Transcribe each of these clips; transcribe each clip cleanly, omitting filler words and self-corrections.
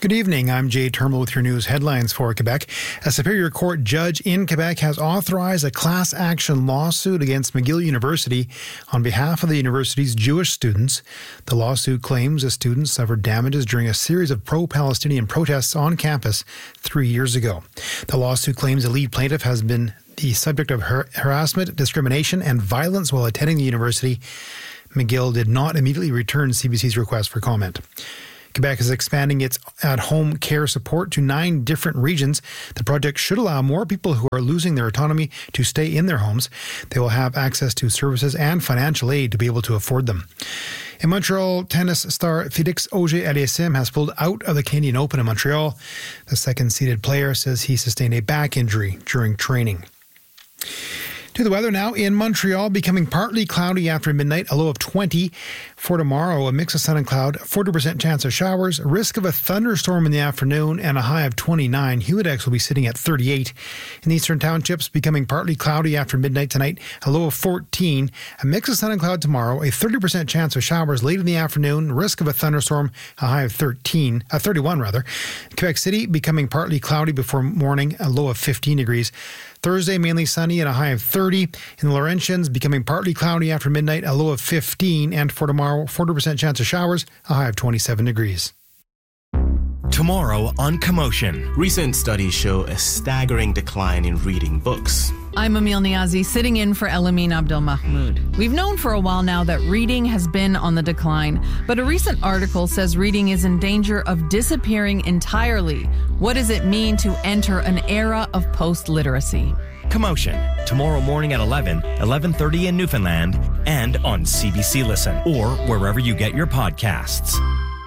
Good evening. I'm Jay Turnbull with your news headlines for Quebec. A Superior Court judge in Quebec has authorized a class action lawsuit against McGill University on behalf of the university's Jewish students. The lawsuit claims the students suffered damages during a series of pro-Palestinian protests on campus 3 years ago. The lawsuit claims the lead plaintiff has been the subject of harassment, discrimination, and violence while attending the university. McGill did not immediately return CBC's request for comment. Quebec is expanding its at-home care support to 9 different regions. The project should allow more people who are losing their autonomy to stay in their homes. They will have access to services and financial aid to be able to afford them. In Montreal, tennis star Félix Auger-Aliassime has pulled out of the Canadian Open in Montreal. The second-seeded player says he sustained a back injury during training. To the weather now. In Montreal, becoming partly cloudy after midnight, a low of 20. For tomorrow, a mix of sun and cloud, 40% chance of showers, risk of a thunderstorm in the afternoon, and a high of 29. Humidex will be sitting at 38. In the eastern townships, becoming partly cloudy after midnight tonight, a low of 14. A mix of sun and cloud tomorrow, a 30% chance of showers late in the afternoon, risk of a thunderstorm, a high of 31. Quebec City, becoming partly cloudy before morning, a low of 15 degrees. Thursday, mainly sunny and a high of 30. In the Laurentians, becoming partly cloudy after midnight, a low of 15. And for tomorrow, 40% chance of showers, a high of 27 degrees. Tomorrow on Commotion. Recent studies show a staggering decline in reading books. I'm Emil Niazi, sitting in for Elamin Abdelmahmoud. We've known for a while now that reading has been on the decline, but a recent article says reading is in danger of disappearing entirely. What does it mean to enter an era of post-literacy? Commotion, tomorrow morning at 11:30 in Newfoundland, and on CBC Listen, or wherever you get your podcasts.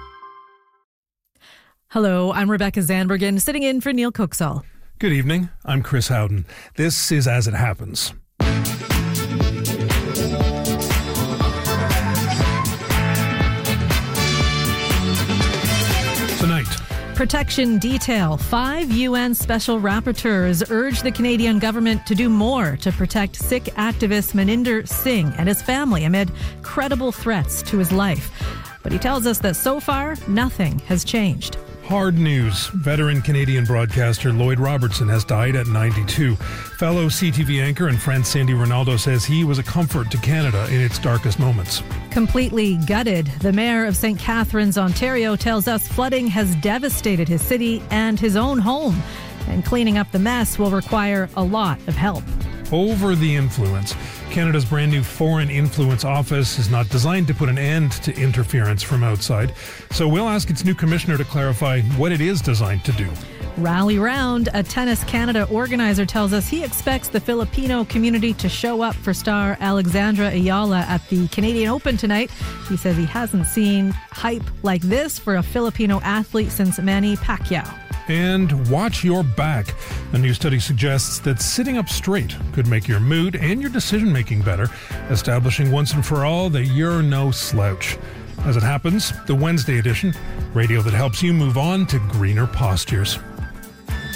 Hello, I'm Rebecca Zandbergen, sitting in for Neil Cooksall. Good evening, I'm Chris Howden. This is As It Happens. Tonight, Protection Detail. 5 UN special rapporteurs urge the Canadian government to do more to protect Sikh activist Maninder Singh and his family amid credible threats to his life. But he tells us that so far, nothing has changed. hard news. Veteran Canadian broadcaster Lloyd Robertson has died at 92. Fellow CTV anchor and friend Sandy Ronaldo says he was a comfort to Canada in its darkest moments. Completely gutted, the mayor of St. Catharines, Ontario, tells us flooding has devastated his city and his own home, and cleaning up the mess will require a lot of help. Over the Influence. Canada's brand new Foreign Influence Office is not designed to put an end to interference from outside, so we'll ask its new commissioner to clarify what it is designed to do. Rally Round, a Tennis Canada organizer, tells us he expects the Filipino community to show up for star Alexandra Ayala at the Canadian Open tonight. He says he hasn't seen hype like this for a Filipino athlete since Manny Pacquiao. And watch your back. A new study suggests that sitting up straight could make your mood and your decision-making better, establishing once and for all that you're no slouch. As it happens, the Wednesday edition, radio that helps you move on to greener pastures.